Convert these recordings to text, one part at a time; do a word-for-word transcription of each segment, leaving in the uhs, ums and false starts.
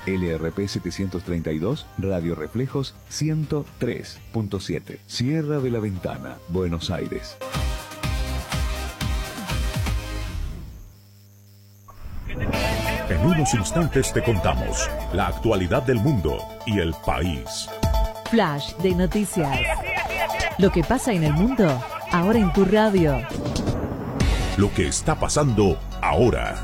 L R P setecientos treinta y dos, Radio Reflejos ciento tres punto siete. Sierra de la Ventana, Buenos Aires. En unos instantes te contamos la actualidad del mundo y el país. Flash de noticias. Lo que pasa en el mundo, ahora en tu radio. Lo que está pasando ahora.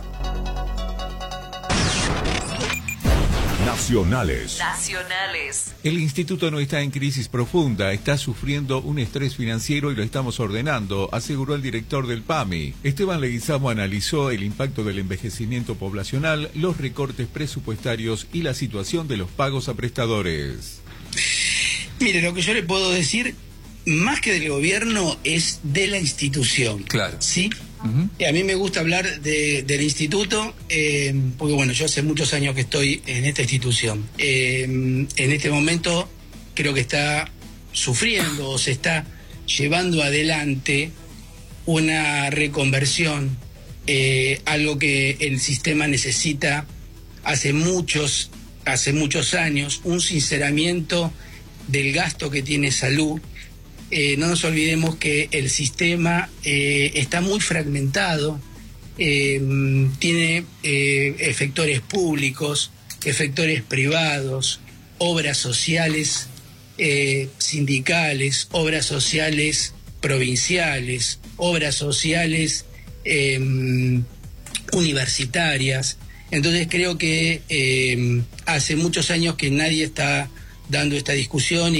Nacionales. Nacionales. El instituto no está en crisis profunda, está sufriendo un estrés financiero y lo estamos ordenando, aseguró el director del P A M I. Esteban Leguizamo analizó el impacto del envejecimiento poblacional, los recortes presupuestarios y la situación de los pagos a prestadores. Mire, lo que yo le puedo decir, más que del gobierno, es de la institución. Claro. ¿Sí? Uh-huh. A mí me gusta hablar de, del instituto, eh, porque bueno, yo hace muchos años que estoy en esta institución. Eh, en este momento creo que está sufriendo o se está llevando adelante una reconversión, eh, algo que el sistema necesita hace muchos, hace muchos años, un sinceramiento del gasto que tiene salud. Eh, no nos olvidemos que el sistema eh, está muy fragmentado, eh, tiene eh, efectores públicos, efectores privados, obras sociales eh, sindicales, obras sociales provinciales, obras sociales eh, universitarias. Entonces creo que eh, hace muchos años que nadie está dando esta discusión.